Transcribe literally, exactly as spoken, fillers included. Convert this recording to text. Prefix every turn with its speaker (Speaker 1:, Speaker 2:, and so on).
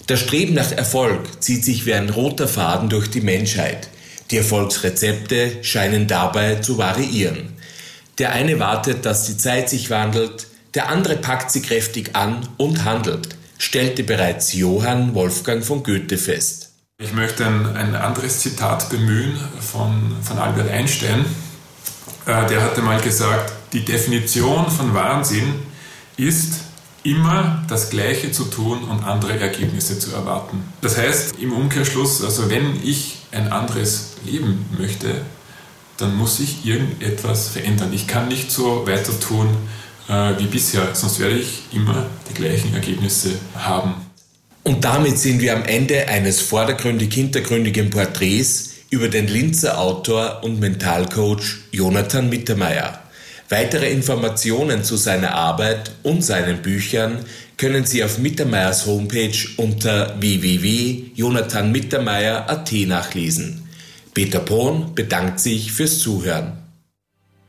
Speaker 1: Das Streben nach Erfolg zieht sich wie ein roter Faden durch die Menschheit. Die Erfolgsrezepte scheinen dabei zu variieren. Der eine wartet, dass die Zeit sich wandelt, der andere packt sie kräftig an und handelt, stellte bereits Johann Wolfgang von Goethe fest.
Speaker 2: Ich möchte ein, ein anderes Zitat bemühen von, von Albert Einstein. Äh, der hatte mal gesagt, die Definition von Wahnsinn ist, immer das Gleiche zu tun und andere Ergebnisse zu erwarten. Das heißt im Umkehrschluss, also wenn ich ein anderes Leben möchte, dann muss ich irgendetwas verändern. Ich kann nicht so weiter tun äh, wie bisher, sonst werde ich immer die gleichen Ergebnisse haben.
Speaker 1: Und damit sind wir am Ende eines vordergründig-hintergründigen Porträts über den Linzer Autor und Mentalcoach Jonathan Mittermeier. Weitere Informationen zu seiner Arbeit und seinen Büchern können Sie auf Mittermeiers Homepage unter w w w punkt jonathan mittermeier punkt a t nachlesen. Peter Pohn bedankt sich fürs Zuhören.